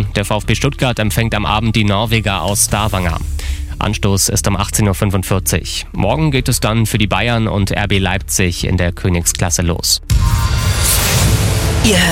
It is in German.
Spielen. Der VfB Stuttgart empfängt am Abend die Norweger aus Stavanger. Anstoß ist um 18.45 Uhr. Morgen geht es dann für die Bayern und RB Leipzig in der Königsklasse los.